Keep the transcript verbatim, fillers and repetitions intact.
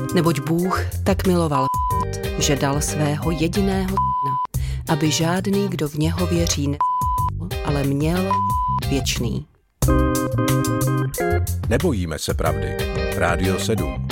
Neboť Bůh tak miloval, že dal svého jediného syna, aby žádný, kdo v něho věří, nezahyl, ale měl věčný. Nebojíme se pravdy. Rádio sedm.